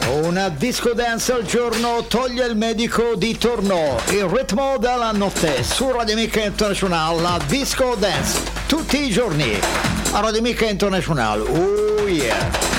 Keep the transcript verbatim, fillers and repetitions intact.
Una disco dance al giorno toglie il medico di torno. Il ritmo della notte su Radio Amica International, la disco dance tutti i giorni a Radio Amica International. Oh yeah.